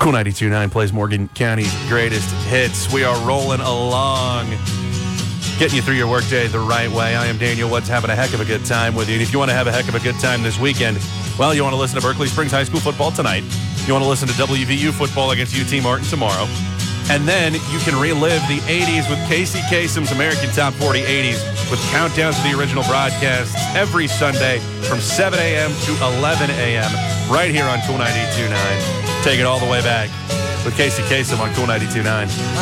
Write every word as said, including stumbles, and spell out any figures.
Cool ninety-two point nine plays Morgan County's greatest hits. We are rolling along, getting you through your workday the right way. I am Daniel Woods, having a heck of a good time with you. And if you want to have a heck of a good time this weekend, well, you want to listen to Berkeley Springs High School football tonight. You want to listen to W V U football against U T Martin tomorrow. And then you can relive the eighties with Casey Kasem's American Top forty eighties with countdowns to the original broadcasts every Sunday from seven a.m. to eleven a.m. right here on Cool ninety-two point nine. Take it all the way back with Casey Kasem on Cool ninety-two point nine.